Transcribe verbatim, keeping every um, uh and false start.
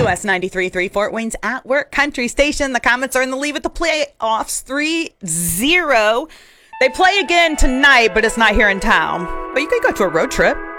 W S ninety-three point three, Fort Wayne's At Work Country Station. The Comets are in the lead with the playoffs three zero. They play again tonight, but it's not here in town. But you could go to a road trip.